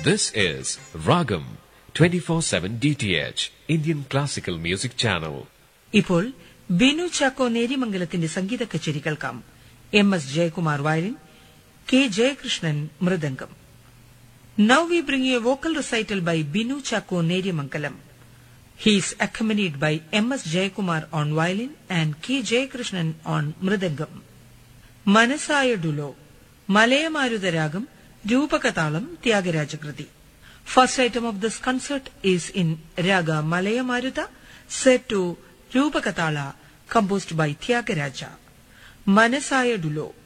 This is Ragam 24/7 DTH Indian Classical Music Channel. ഇപ്പോൾ ബിനു ചാക്കോ നേരിമംഗലത്തിന്റെ സംഗീത കച്ചേരി കേൾക്കാം. MS Jayakumar violin, K Jayakrishnan mridangam. Now we bring you a vocal recital by Binu Chakko Nerimangalam. He is accompanied by MS Jayakumar on violin and K Jayakrishnan on mridangam. Manasaya Dulo, Malayamaruda Ragam, Rupakatalam, Tyagarajakriti. First item of this concert is in Raga Malayamaruda, set to Rupakatala, composed by Tyagaraja. Manasaya Dulo.